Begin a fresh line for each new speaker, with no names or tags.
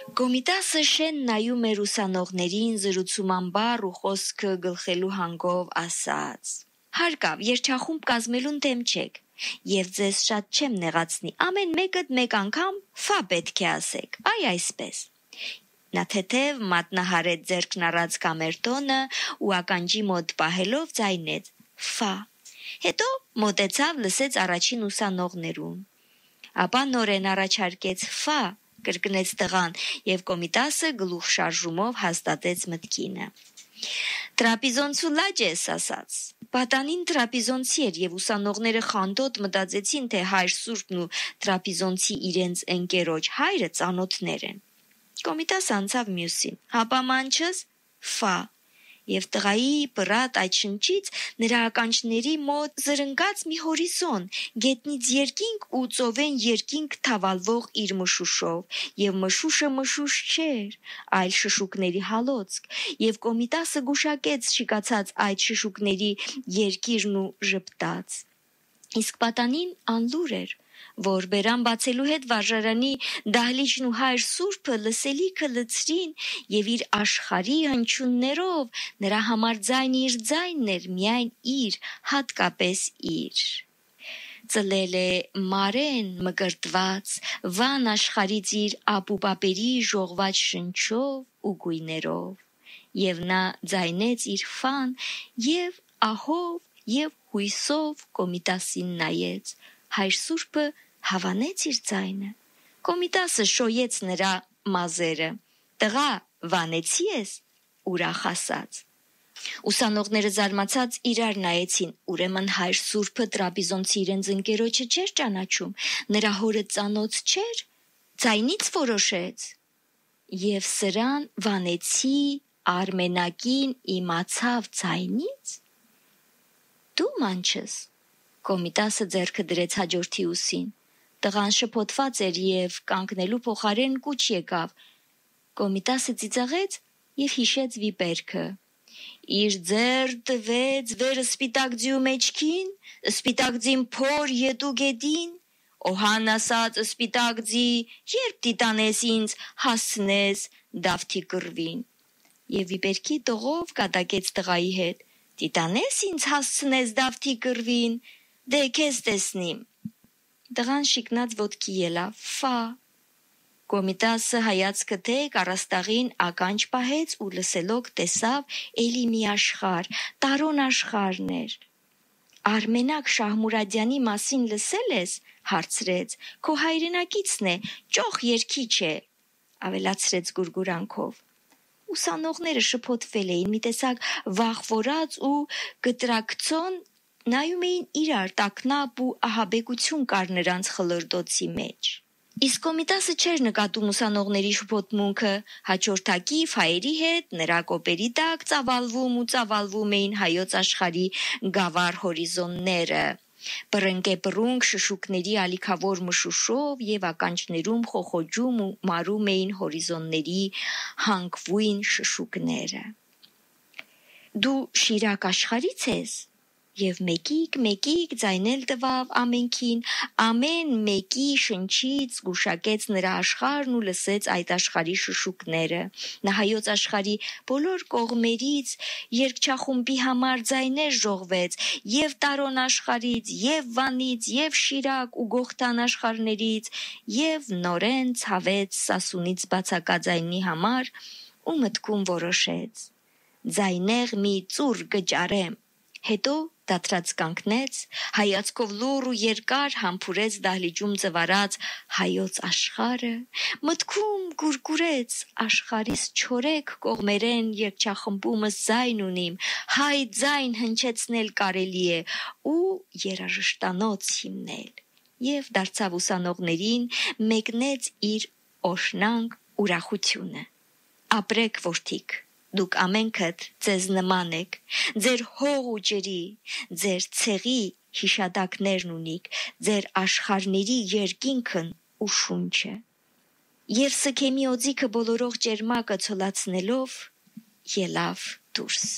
Կոմիտասը շեն նայում էր ուսանողներին զրուցում անբար ու խոսքը գլխելու հանգով ասաց. Հարկավ, երջախումբ կազմելուն դեմ չեք, եւ ձեզ շատ չեմ նեղացնի, ամեն մեկդ մեկ անգամ ֆա պետք է ասեք, այսպես. Նա թեթև մատնահարեց ձեռքն առած կամերտոնը ու ականջի մոտ պահելով ձայնեց ֆա, հետո մոտեցավ լսեց առաջին ուսանողներուն, ապա նորեն առաջարկեց ֆա, կրկնեց տղան եւ Կոմիտասը գլուխ շարժումով հաստատեց մտքինը. Տրապիզոնցու լաջ ես ասաց. Պատանին տրապիզոնցի էր եւ ուսանողները խանդոտ մտածեցին, թե հայր Սուրբն ու տրապիզոնցի իրենց ընկերոջ հայրը ծանոթներ են. Կոմիտասը անցավ մյուսին. հապամանչս ֆա. Եվ տղայի պրատ այդ շնչից նրա ականջների մոտ զրնգաց մի հորիզոն, գետնից երկինք ու ծովեն երկինք թավալվող իր մշուշով, եւ մշուշը մշուշ չէր, այլ շշուկների հալոցք, եւ Կոմիտասը գուշակեց շիկացած այդ շշուկների երկիրն ու ժպտաց. Իսկ պատանին անլուր էր, որ բերան բացելու հետ վարժարանի դահլիճն ու հայր Սուրբը լսելիքը լցրին եւ իր աշխարհի հնչյուններով նրա համար ձայնն էր միայն իր, հատկապես իր. Ծլել է մարեն մկրտված, վան աշխարից իր ապուպապերի ժողված շնչով ու գույներով, եւ նա ձայնեց իր ֆան եւ ահով եւ հույսով Կոմիտասին նայեց, հայր Սուրբը հավանեց իր ձայնը, Կոմիտասը շոյեց նրա մազերը, տղա վանեցի ես, ուրախ ասաց, ուսանողները զարմացած իրար նայեցին, ուրեմն հայր Սուրբը տրապիզոնցի իրենց ընկերոջը չէր ճանաչում, նրա հորը ծանոթ չէր, ձայնից որոշեց, եւ սրան վանեցի արմենակին իմացավ ձայնից, դու մանչես, Կոմիտասը ձեռքը դրեց հաջորդի ուսին, տղան շփոթված էր եւ կանգնելու փոխարեն կուչ եկավ, Կոմիտասը ծիծաղեց եւ հիշեց վիպերքը, իր ձեռ տվեց վեր սպիտակ ձիու մեջքին, սպիտակ ձին փոր ետու գետին, օհան ասաց սպիտակ ձի, երբ տիտանես ինձ հասնես դավթի կռվին, եւ վիպերքի տողով կատակեց տղայի հետ, տիտանես ինձ հասցնես դավթի կռվին, դե քեզ տեսնիմ, տղան շիկնած ոտքի ելավ, ֆա, Կոմիտասը հայացքը թեք առաստաղին ականջ պահեց ու լսելով տեսավ էլի մի աշխարհ, տարոն աշխարհն էր, Արմենակ Շահմուրադյանի մասին լսել ես, հարցրեց, քո հայրենակիցն է, ճոխ երգիչ է, ավելացրեց գուրգուրանքով, ուսանողները շփոթվել էին, մի տեսակ վախվորած ու գտրակցոն նայում էին իրար, տակնապ ու ահաբեկություն կար նրանց խլրդոցի մեջ, իսկ Կոմիտասը չէր նկատում ուսանողների շփոթմունքը, հաջորդակի ֆայերի հետ նրա կոպերի տակ ծավալվում էին հայոց աշխարհի գավառ հորիզոնները, պռնկեպռունկ շշուկների ալիքավոր մշուշով եւ ականջներում խոխոջում ու մարում էին հորիզոնների հանգվույն շշուկները, դու Շիրակ աշխարից ես, եւ մեկիկ ձայնել տվավ ամենքին, ամեն մեկի շնչից գուշակեց նրա աշխարհն ու լսեց այդ աշխարհի շշուկները, նա հայոց աշխարհի բոլոր կողմերից երգչախումբի համար ձայներ ժողվեց, եւ տարոն աշխարից, եւ Վանից, եւ Շիրակ ու Գողթան աշխարհներից, եւ նորեն ցավեց Սասունից բացակաձայնի համար ու մտքում որոշեց, ձայնեղ մի ծուռ կճարեմ, հետո դադրած կանգնեց, հայացքով լուռ ու երկար համբուրեց դահլիճում ծվարած հայոց աշխարհը, մտքում գուրգուրեց աշխարհիս չորեք կողմերեն երգչախմբումս ձայն ունիմ, հայ ձայն հնչեցնել կարելի է ու երաժշտանոց հիմնել, եւ դարձավ ուսանողներին, մեկնեց իր օշնանք ուրախությունը, ապրեք որդիկ, դուք ամենքդ ձեզ նման եք, ձեր հող ու ջրի, ձեր ցեղի հիշատակներն ունիք, ձեր աշխարհների երկինքն ու շունչը, եւ սքեմի օձիքը բոլորող ճերմակը ցոլացնելով ելավ դուրս։